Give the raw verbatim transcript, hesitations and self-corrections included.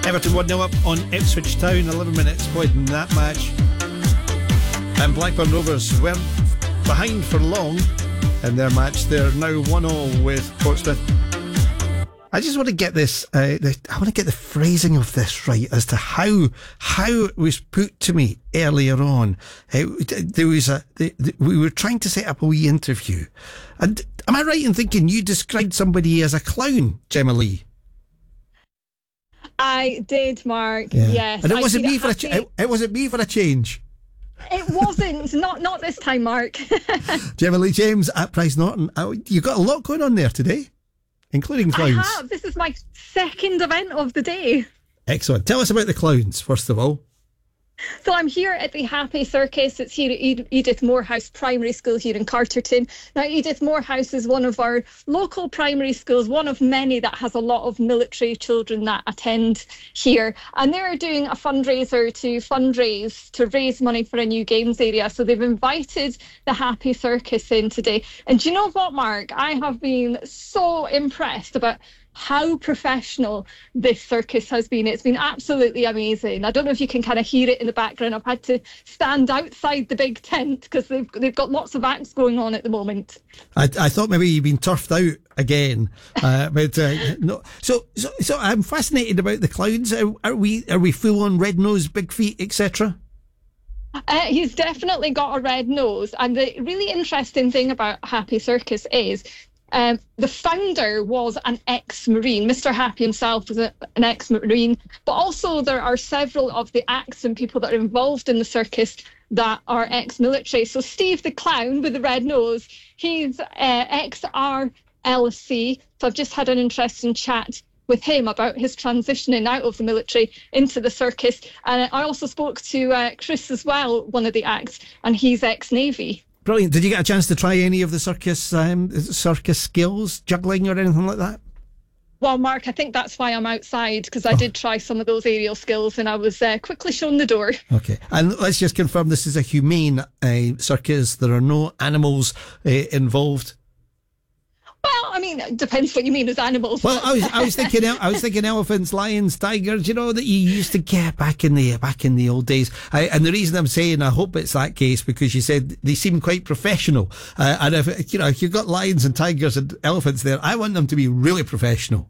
Everton one nil up on Ipswich Town, eleven minutes played in that match. And Blackburn Rovers weren't behind for long in their match. They're now one all with Portsmouth. I just want to get this, uh, the, I want to get the phrasing of this right as to how how it was put to me earlier on. Uh, there was a, the, the, we were trying to set up a wee interview. And am I right in thinking you described somebody as a clown, Gemma Lee? I did, Mark. Yeah. Yes. And it I wasn't me it for a ch- it, it wasn't me for a change. It wasn't. not not this time, Mark. Gemma Lee James at Price Norton. You've got a lot going on there today, including clowns. I have. This is my second event of the day. Excellent. Tell us about the clowns, first of all. So I'm here at the Happy Circus. It's here at Edith Morehouse Primary School here in Carterton. Now, Edith Morehouse is one of our local primary schools, one of many that has a lot of military children that attend here. And they're doing a fundraiser to fundraise to raise money for a new games area. So they've invited the Happy Circus in today. And do you know what, Mark? I have been so impressed about how professional this circus has been. It's been absolutely amazing. I don't know if you can kind of hear it in the background. I've had to stand outside the big tent because they've they've got lots of acts going on at the moment. I, I thought maybe you've been turfed out again, uh, but uh, no. So, so so I'm fascinated about the clowns. Are, are we are we full on red nose, big feet, et cetera? Uh, he's definitely got a red nose, and the really interesting thing about Happy Circus is. Um, the founder was an ex-Marine. Mister Happy himself was a, an ex-Marine, but also there are several of the acts and people that are involved in the circus that are ex-military. So Steve the clown with the red nose, he's uh, ex-R L C. So I've just had an interesting chat with him about his transitioning out of the military into the circus. And I also spoke to uh, Chris as well, one of the acts, and he's ex-Navy. Brilliant. Did you get a chance to try any of the circus um, circus skills, juggling or anything like that? Well, Mark, I think that's why I'm outside, because I oh. did try some of those aerial skills and I was uh, quickly shown the door. Okay. And let's just confirm this is a humane uh, circus. There are no animals uh, involved. Well, I mean, it depends what you mean as animals. Well, I was I was thinking I was thinking elephants, lions, tigers. You know that you used to get back in the back in the old days. I, and the reason I'm saying I hope it's that case because you said they seem quite professional. Uh, and if you know if you've got lions and tigers and elephants there, I want them to be really professional.